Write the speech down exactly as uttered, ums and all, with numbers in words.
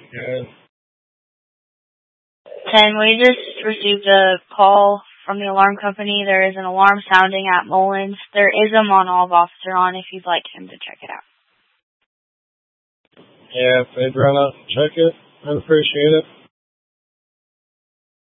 Yeah. ten, we just received a call from the alarm company. There is an alarm sounding at Mullins. There is a Monalv officer on if you'd like him to check it out. Yeah, if they'd run out and check it, I'd appreciate it.